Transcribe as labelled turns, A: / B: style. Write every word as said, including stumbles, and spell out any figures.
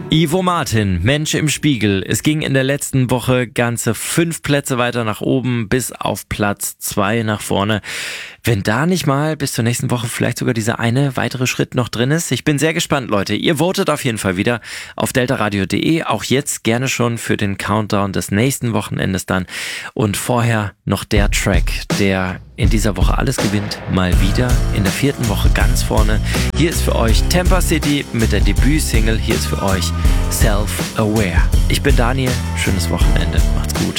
A: Ivo Martin, Mensch im Spiegel. Es ging in der letzten Woche ganze fünf Plätze weiter nach oben, bis auf Platz zwei nach vorne. Wenn da nicht mal bis zur nächsten Woche vielleicht sogar dieser eine weitere Schritt noch drin ist. Ich bin sehr gespannt, Leute. Ihr votet auf jeden Fall wieder auf deltaradio punkt de. Auch jetzt gerne schon für den Countdown des nächsten Wochenendes dann. Und vorher noch der Track, der in dieser Woche alles gewinnt. Mal wieder in der vierten Woche ganz vorne. Hier ist für euch Tampa City mit der Debütsingle. Hier ist für euch Self-Aware. Ich bin Daniel. Schönes Wochenende. Macht's gut.